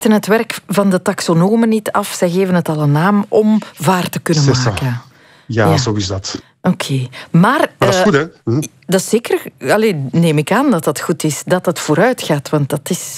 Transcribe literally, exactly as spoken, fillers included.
het werk van de taxonomen niet af. Zij geven het al een naam om vaart te kunnen C'est maken. ça. Ja, ja, zo is dat. Oké. Okay. Maar, maar dat is uh, goed, hè? Hm? Dat is zeker... Allee, neem ik aan dat dat goed is. Dat het vooruit gaat, want dat is...